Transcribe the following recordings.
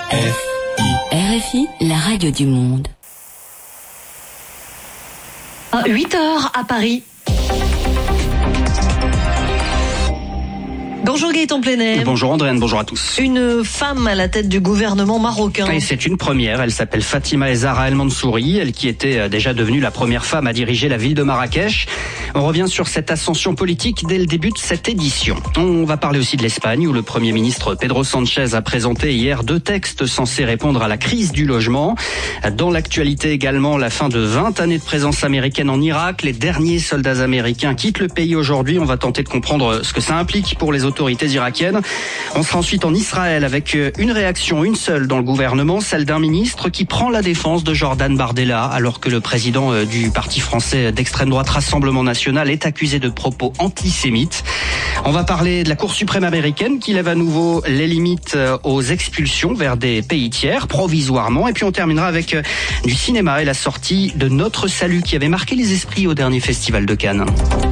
RFI, la radio du monde. 8h à Paris. Bonjour Gaëtan Plenet. Bonjour Andréane, bonjour à tous. Une femme à la tête du gouvernement marocain. Et c'est une première, elle s'appelle Fatima Zahra El Mansouri, elle qui était déjà devenue la première femme à diriger la ville de Marrakech. On revient sur cette ascension politique dès le début de cette édition. On va parler aussi de l'Espagne où le Premier ministre Pedro Sánchez a présenté hier 2 textes censés répondre à la crise du logement. Dans l'actualité également, la fin de 20 années de présence américaine en Irak. Les derniers soldats américains quittent le pays aujourd'hui. On va tenter de comprendre ce que ça implique pour les autorités irakiennes. On sera ensuite en Israël avec une réaction, une seule dans le gouvernement, celle d'un ministre qui prend la défense de Jordan Bardella alors que le président du parti français d'extrême droite Rassemblement National est accusé de propos antisémites. On va parler de la Cour suprême américaine qui lève à nouveau les limites aux expulsions vers des pays tiers, provisoirement. Et puis on terminera avec du cinéma et la sortie de Notre Salut qui avait marqué les esprits au dernier festival de Cannes.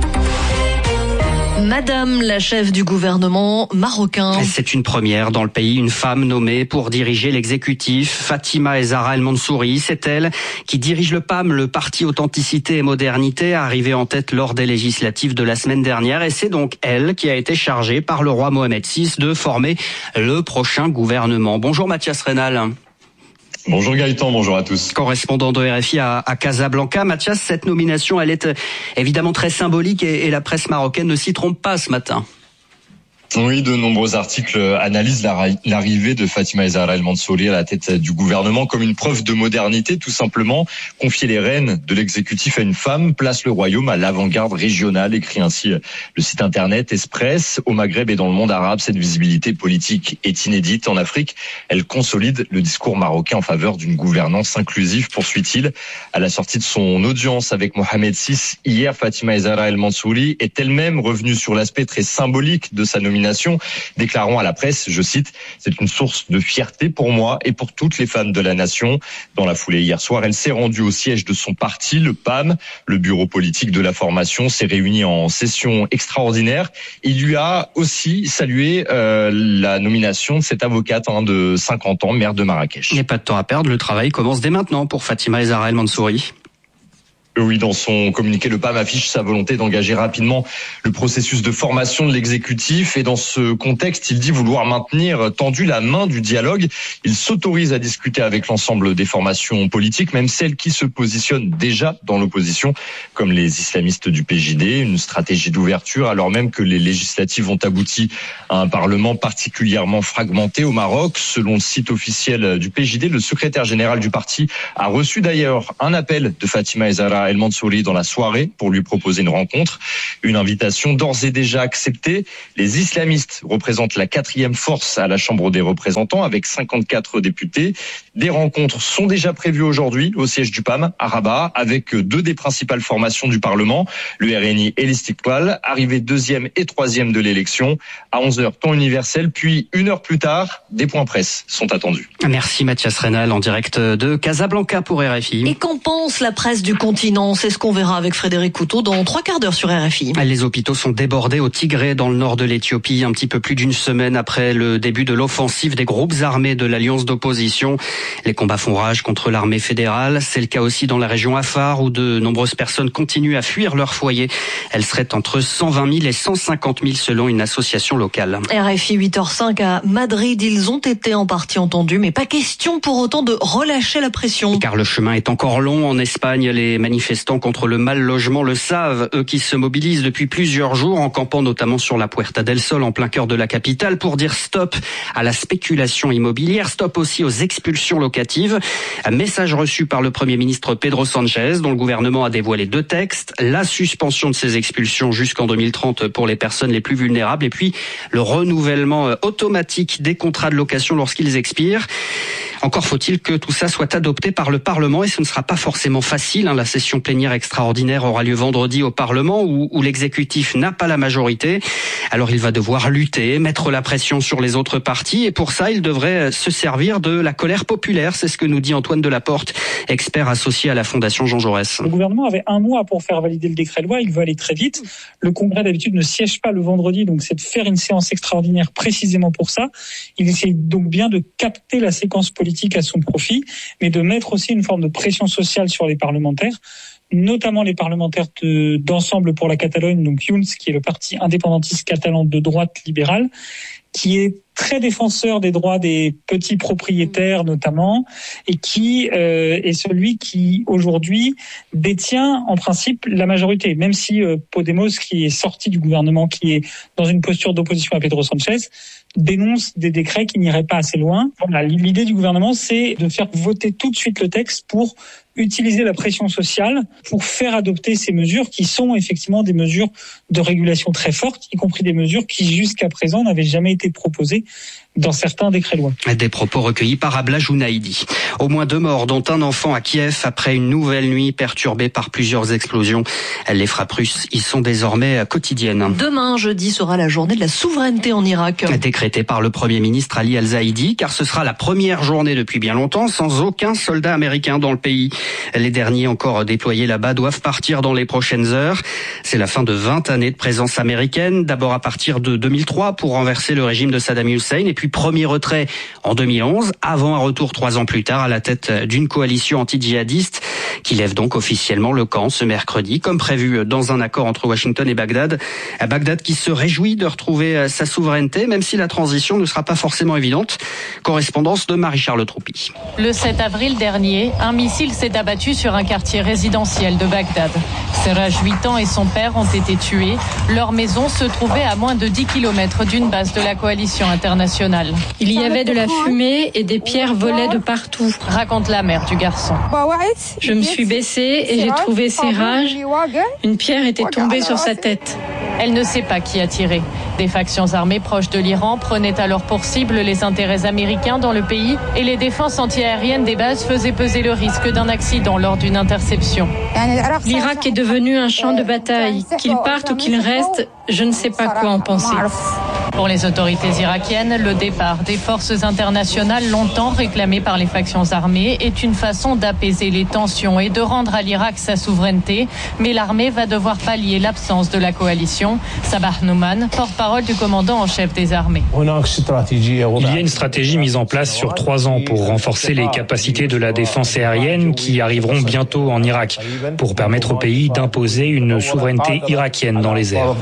Madame la chef du gouvernement marocain. C'est une première dans le pays, une femme nommée pour diriger l'exécutif. Fatima Zahra El Mansouri, c'est elle qui dirige le PAM, le Parti Authenticité et Modernité, arrivé en tête lors des législatives de la semaine dernière. Et c'est donc elle qui a été chargée par le roi Mohamed VI de former le prochain gouvernement. Bonjour Mathias Reynal. Bonjour Gaëtan, bonjour à tous. Correspondant de RFI à Casablanca. Mathias, cette nomination, elle est évidemment très symbolique et la presse marocaine ne s'y trompe pas ce matin. Oui, de nombreux articles analysent l'arrivée de Fatima Zahra El Mansouri à la tête du gouvernement comme une preuve de modernité, tout simplement. Confier les rênes de l'exécutif à une femme place le royaume à l'avant-garde régionale, écrit ainsi le site internet Express. Au Maghreb et dans le monde arabe, cette visibilité politique est inédite. En Afrique, elle consolide le discours marocain en faveur d'une gouvernance inclusive, poursuit-il. À la sortie de son audience avec Mohamed VI, hier, Fatima Zahra El Mansouri est elle-même revenue sur l'aspect très symbolique de sa nomination, déclarant à la presse, je cite, « C'est une source de fierté pour moi et pour toutes les femmes de la nation ». Dans la foulée hier soir, elle s'est rendue au siège de son parti, le PAM. Le bureau politique de la formation s'est réuni en session extraordinaire. Il lui a aussi salué la nomination de cette avocate de 50 ans, maire de Marrakech. Il n'y a pas de temps à perdre, le travail commence dès maintenant pour Fatima Zahra El Mansouri. Oui, dans son communiqué, le PAM affiche sa volonté d'engager rapidement le processus de formation de l'exécutif. Et dans ce contexte, il dit vouloir maintenir tendue la main du dialogue. Il s'autorise à discuter avec l'ensemble des formations politiques, même celles qui se positionnent déjà dans l'opposition, comme les islamistes du PJD. Une stratégie d'ouverture, alors même que les législatives ont abouti à un parlement particulièrement fragmenté au Maroc. Selon le site officiel du PJD, le secrétaire général du parti a reçu d'ailleurs un appel de Fatima Zahra El Mansouri dans la soirée pour lui proposer une rencontre. Une invitation d'ores et déjà acceptée. Les islamistes représentent la 4e force à la Chambre des représentants avec 54 députés. Des rencontres sont déjà prévues aujourd'hui au siège du PAM à Rabat avec 2 des principales formations du Parlement, le RNI et l'Istiqlal, arrivés 2e et 3e de l'élection à 11h temps universel, puis 1 heure plus tard, des points presse sont attendus. Merci Mathias Reynal en direct de Casablanca pour RFI. Et qu'en pense la presse du continent ? C'est ce qu'on verra avec Frédéric Couteau dans 3 quarts d'heure sur RFI. Les hôpitaux sont débordés au Tigré dans le nord de l'Éthiopie, un petit peu plus d'une semaine après le début de l'offensive des groupes armés de l'alliance d'opposition. Les combats font rage contre l'armée fédérale. C'est le cas aussi dans la région Afar où de nombreuses personnes continuent à fuir leur foyer. Elles seraient entre 120 000 et 150 000 selon une association locale. RFI 8h05 à Madrid, ils ont été en partie entendus, mais pas question pour autant de relâcher la pression. Car le chemin est encore long en Espagne. Les manifestants contre le mal logement le savent, eux qui se mobilisent depuis plusieurs jours en campant notamment sur la Puerta del Sol en plein cœur de la capitale pour dire stop à la spéculation immobilière, stop aussi aux expulsions locatives. Un message reçu par le Premier ministre Pedro Sánchez dont le gouvernement a dévoilé 2 textes, la suspension de ces expulsions jusqu'en 2030 pour les personnes les plus vulnérables et puis le renouvellement automatique des contrats de location lorsqu'ils expirent. Encore faut-il que tout ça soit adopté par le Parlement et ce ne sera pas forcément facile. La session plénière extraordinaire aura lieu vendredi au Parlement où l'exécutif n'a pas la majorité. Alors il va devoir lutter, mettre la pression sur les autres partis et pour ça il devrait se servir de la colère populaire. C'est ce que nous dit Antoine Delaporte, expert associé à la Fondation Jean Jaurès. Le gouvernement avait 1 mois pour faire valider le décret loi, il veut aller très vite. Le Congrès d'habitude ne siège pas le vendredi, donc c'est de faire une séance extraordinaire précisément pour ça. Il essaie donc bien de capter la séquence politique à son profit, mais de mettre aussi une forme de pression sociale sur les parlementaires, notamment les parlementaires d'Ensemble pour la Catalogne, donc Junts, qui est le parti indépendantiste catalan de droite libérale, qui est très défenseur des droits des petits propriétaires notamment, et qui est celui qui aujourd'hui détient en principe la majorité, même si Podemos, qui est sorti du gouvernement, qui est dans une posture d'opposition à Pedro Sanchez, dénonce des décrets qui n'iraient pas assez loin. Voilà, l'idée du gouvernement, c'est de faire voter tout de suite le texte pour utiliser la pression sociale pour faire adopter ces mesures qui sont effectivement des mesures de régulation très fortes, y compris des mesures qui jusqu'à présent n'avaient jamais été proposées dans certains décrets-lois. Des propos recueillis par Abla Jounaïdi. Au moins 2 morts, dont un enfant à Kiev après une nouvelle nuit perturbée par plusieurs explosions. Les frappes russes y sont désormais quotidiennes. Demain, jeudi, sera la journée de la souveraineté en Irak. Décrétée par le Premier ministre Ali Al-Zaidi, car ce sera la première journée depuis bien longtemps sans aucun soldat américain dans le pays. Les derniers encore déployés là-bas doivent partir dans les prochaines heures. C'est la fin de 20 années de présence américaine, d'abord à partir de 2003 pour renverser le régime de Saddam Hussein, et puis premier retrait en 2011, avant un retour 3 ans plus tard à la tête d'une coalition anti-djihadiste qui lève donc officiellement le camp ce mercredi, comme prévu dans un accord entre Washington et Bagdad. Bagdad qui se réjouit de retrouver sa souveraineté, même si la transition ne sera pas forcément évidente. Correspondance de Marie-Charles Troupy. Le 7 avril dernier, un missile s'est abattu sur un quartier résidentiel de Bagdad. Seraj, 8 ans, et son père ont été tués. Leur maison se trouvait à moins de 10 km d'une base de la coalition internationale. Il y avait de la fumée et des pierres volaient de partout, raconte la mère du garçon. Je me suis baissée et j'ai trouvé Seraj. Une pierre était tombée sur sa tête. Elle ne sait pas qui a tiré. Des factions armées proches de l'Iran prenaient alors pour cible les intérêts américains dans le pays et les défenses antiaériennes des bases faisaient peser le risque d'un accident lors d'une interception. L'Irak est devenu un champ de bataille. Qu'il parte ou qu'il reste, je ne sais pas quoi en penser. Pour les autorités irakiennes, le départ des forces internationales longtemps réclamées par les factions armées est une façon d'apaiser les tensions et de rendre à l'Irak sa souveraineté. Mais l'armée va devoir pallier l'absence de la coalition. Sabah Nouman, porte-parole du commandant en chef des armées. Il y a une stratégie mise en place sur 3 ans pour renforcer les capacités de la défense aérienne qui arriveront bientôt en Irak pour permettre au pays d'imposer une souveraineté irakienne dans les airs.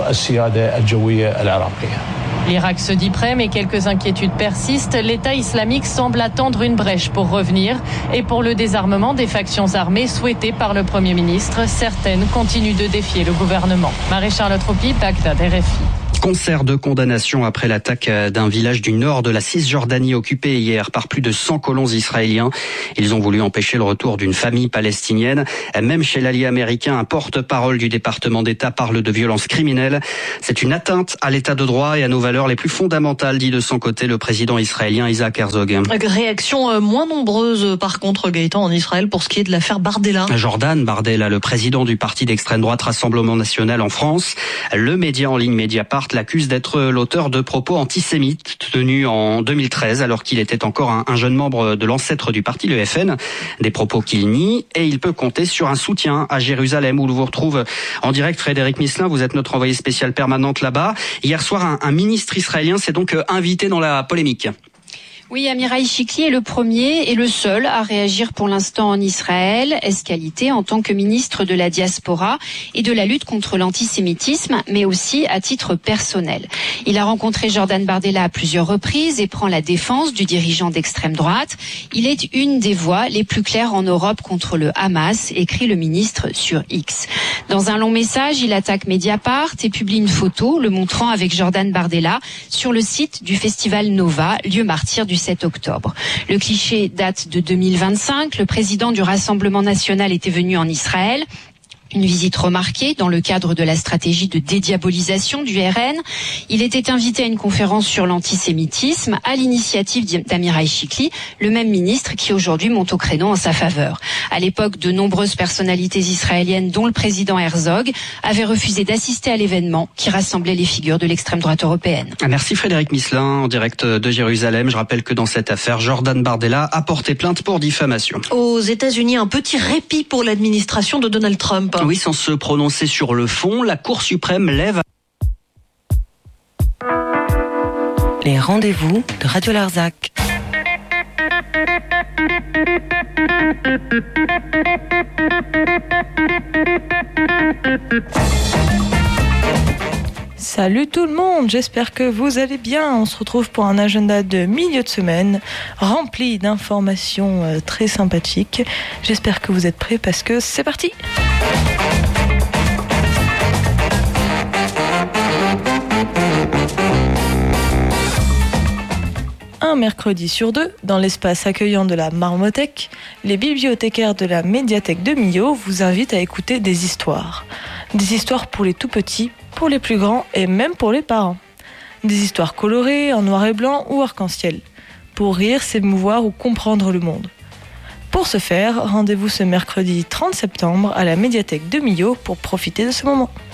L'Irak se dit prêt, mais quelques inquiétudes persistent. L'État islamique semble attendre une brèche pour revenir. Et pour le désarmement des factions armées souhaitées par le Premier ministre, certaines continuent de défier le gouvernement. Marie-Charles Troupy, Bagdad, RFI. Concert de condamnation après l'attaque d'un village du nord de la Cisjordanie occupé hier par plus de 100 colons israéliens. Ils ont voulu empêcher le retour d'une famille palestinienne. Même chez l'allié américain, un porte-parole du département d'État parle de violences criminelles. C'est une atteinte à l'état de droit et à nos valeurs les plus fondamentales, dit de son côté le président israélien Isaac Herzog. Réaction moins nombreuse par contre, Gaëtan, en Israël pour ce qui est de l'affaire Bardella. Jordan Bardella, le président du parti d'extrême droite Rassemblement National en France. Le média en ligne Mediapart l'accuse d'être l'auteur de propos antisémites tenus en 2013 alors qu'il était encore un jeune membre de l'ancêtre du parti, le FN. Des propos qu'il nie et il peut compter sur un soutien à Jérusalem où l'on vous retrouve en direct. Frédéric Misselin, vous êtes notre envoyé spécial permanente là-bas. Hier soir, un ministre israélien s'est donc invité dans la polémique. Oui, Amirai Chikli est le premier et le seul à réagir pour l'instant en Israël, escalité en tant que ministre de la diaspora et de la lutte contre l'antisémitisme, mais aussi à titre personnel. Il a rencontré Jordan Bardella à plusieurs reprises et prend la défense du dirigeant d'extrême droite. Il est une des voix les plus claires en Europe contre le Hamas, écrit le ministre sur X. Dans un long message, il attaque Mediapart et publie une photo le montrant avec Jordan Bardella sur le site du festival Nova, lieu martyr du 7 octobre. Le cliché date de 2025. Le président du Rassemblement national était venu en Israël. Une visite remarquée dans le cadre de la stratégie de dédiabolisation du RN. Il était invité à une conférence sur l'antisémitisme à l'initiative d'Amirai Chikli, le même ministre qui aujourd'hui monte au créneau en sa faveur. À l'époque, de nombreuses personnalités israéliennes, dont le président Herzog, avaient refusé d'assister à l'événement qui rassemblait les figures de l'extrême droite européenne. Merci Frédéric Misselin, en direct de Jérusalem. Je rappelle que dans cette affaire, Jordan Bardella a porté plainte pour diffamation. Aux États-Unis, un petit répit pour l'administration de Donald Trump. Oui, sans se prononcer sur le fond, la Cour suprême lève... Les rendez-vous de Radio Larzac. Salut tout le monde, j'espère que vous allez bien. On se retrouve pour un agenda de milieu de semaine rempli d'informations très sympathiques. J'espère que vous êtes prêts parce que c'est parti. Un mercredi sur deux, dans l'espace accueillant de la Marmothèque, les bibliothécaires de la médiathèque de Millau vous invitent à écouter des histoires. Des histoires pour les tout petits, pour les plus grands et même pour les parents. Des histoires colorées, en noir et blanc ou arc-en-ciel, pour rire, s'émouvoir ou comprendre le monde. Pour ce faire, rendez-vous ce mercredi 30 septembre à la médiathèque de Millau pour profiter de ce moment.